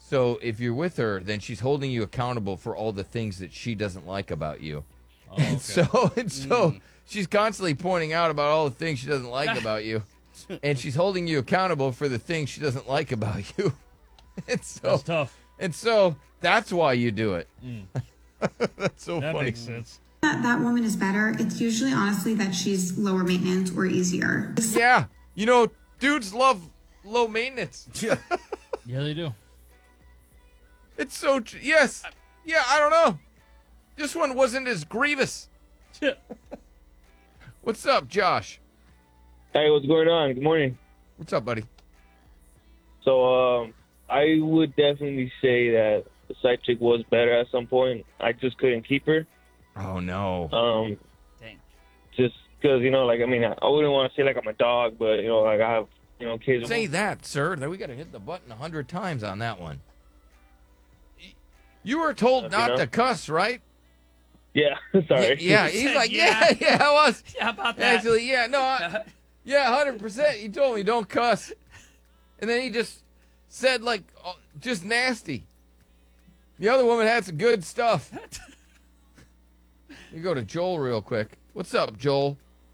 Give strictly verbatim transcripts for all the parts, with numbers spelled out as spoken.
So if you're with her, then she's holding you accountable for all the things that she doesn't like about you. Oh, And okay. so and so Mm. she's constantly pointing out about all the things she doesn't like about you. And she's holding you accountable for the things she doesn't like about you. And so That's tough. and so that's why you do it. Mm. That's so That funny. makes sense. That that woman is better. It's usually honestly that she's lower maintenance or easier. Yeah. You know, dudes love low maintenance. Yeah. Yeah, they do. It's so tr- yes. Yeah, I don't know. This one wasn't as grievous. What's up, Josh? Hey, what's going on? Good morning. What's up, buddy? So, um, I would definitely say that the side chick was better at some point. I just couldn't keep her. Oh no. Um, Dang. just because, you know, like, I mean, I wouldn't want to say like I'm a dog, but, you know, like I have, you know, kids. Say that, sir. Then we got to hit the button a hundred times on that one. Y- You were told Uh, you not know? to cuss, right? Yeah, sorry. Yeah, he's like, yeah, yeah, I was. Yeah, how about that? Actually, yeah, no, I, yeah, hundred percent. He told me don't cuss, and then he just said like, oh, just nasty. The other woman had some good stuff. You go to Joel real quick. What's up, Joel?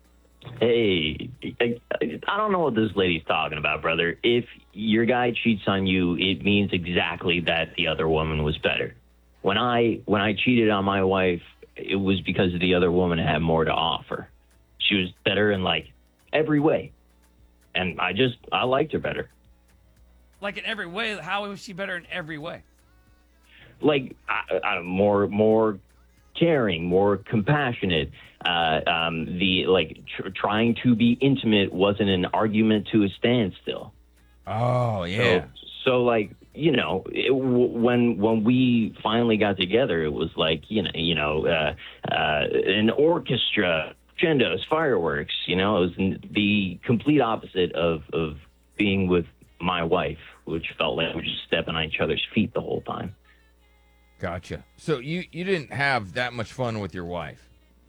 Hey, I, I don't know what this lady's talking about, brother. If your guy cheats on you, it means exactly that the other woman was better. When I when I cheated on my wife, it was because the other woman had more to offer. She was better in like every way, and I just I liked her better. Like in every way, how was she better in every way? Like I, I, more more caring, more compassionate. Uh, um, the like tr- trying to be intimate wasn't an argument to a standstill. Oh So, so like you know, it, w- when when we finally got together, it was like you know, you know, uh, uh, an orchestra, crescendos, fireworks. You know, it was n- the complete opposite of of being with my wife, which felt like we were just stepping on each other's feet the whole time. Gotcha. So you you didn't have that much fun with your wife.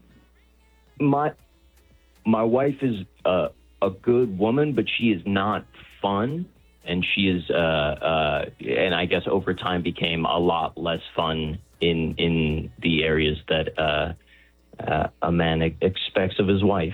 My my wife is uh, a good woman, but she is not fun. And she is, uh, uh, and I guess over time became a lot less fun in in the areas that uh, uh, a man e- expects of his wife.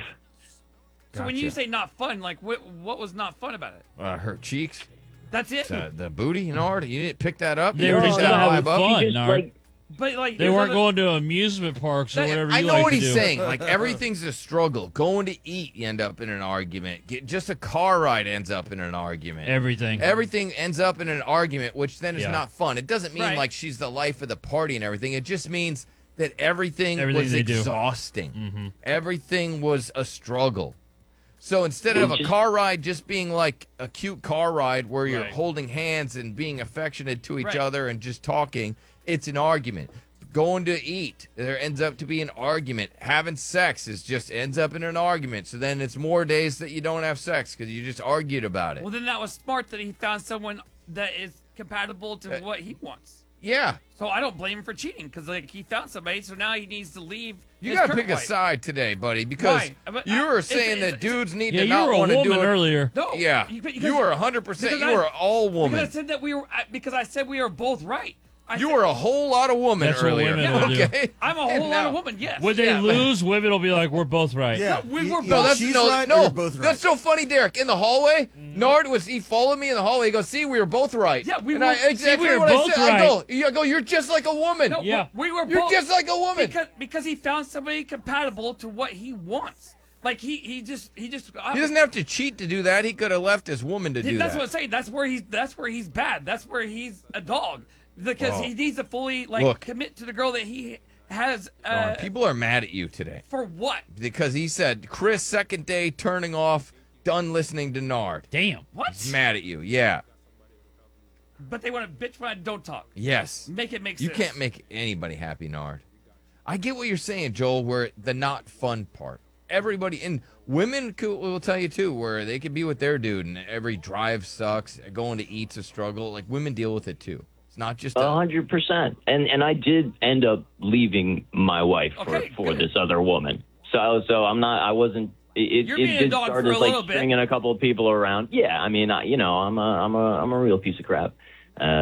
So when you say not fun, like what what was not fun about it? Uh, her cheeks, That's it. the, the booty, Nard. You didn't pick that up. They You were picked just that not having vibe up? fun. She just, Nard. like, But like They there's weren't other- going to amusement parks or That- whatever I you know like what to he's do. saying. Like everything's a struggle. Going to eat, you end up in an argument. Get, just a car ride ends up in an argument. Everything. Everything ends up in an argument, which then is Yeah. not fun. It doesn't mean Right. like she's the life of the party and everything. It just means that everything, Everything was they do. exhausting. Mm-hmm. Everything was a struggle. So instead of a Just- car ride just being like a cute car ride where you're Right. holding hands and being affectionate to each Right. other and just talking, it's an argument. Going to eat, there ends up to be an argument. Having sex is just ends up in an argument. So then it's more days that you don't have sex because you just argued about it. Well, then that was smart that he found someone that is compatible to Uh, what he wants. Yeah. So I don't blame him for cheating because like he found somebody, so now he needs to leave. You his got to current pick a wife. side today, buddy, because Why? But, you uh, were it's- saying it's- that dudes need Yeah, to you not were a want to woman do it. earlier. No. Yeah, you, because- you were one hundred percent. because You I- were all Because woman. I said that we were I- because I said we were both right. I You said- were a whole lot of woman That's what earlier. women will do. Okay, I'm a And whole lot now- of woman. Yes. Would they yeah. lose? Women will be like, we're both right. Yeah, No, we you- were you- both- No, that's she's no, right. Or no. you're both right. That's so funny, Derek. In the hallway, Nard was he followed me in the hallway. He goes, "See, we were both right." Yeah, we and were- I, exactly we were what both I said. I right. go, you go, you're just like a woman. No, Yeah. we were You're both just like a woman. because because he found somebody compatible to what he wants. Like he he just he just He doesn't have to cheat to do that. He could have left his woman to do that's that. what I'm saying. That's where he's that's where he's bad. That's where he's a dog because Whoa. he needs to fully like Look. commit to the girl that he has. Darn, Uh, people are mad at you today for what? because he said Chris second day turning off, done listening to Nard. Damn. What? He's mad at you. Yeah. But they want to bitch when I don't talk. Yes. Make it make You sense. can't make anybody happy, Nard. I get what you're saying, Joel, where the not fun part. Everybody, and women could, will tell you too, where they could be with their dude and every drive sucks, going to eat's a struggle. Like women deal with it too. It's not just A a, hundred percent. And and I did end up leaving my wife for, Okay, for good. this other woman. So so I'm not. I wasn't. It, You're it being a did dog start for as a like little bit. stringing a couple of people around. Yeah, I mean, I, you know, I'm a I'm a I'm a real piece of crap.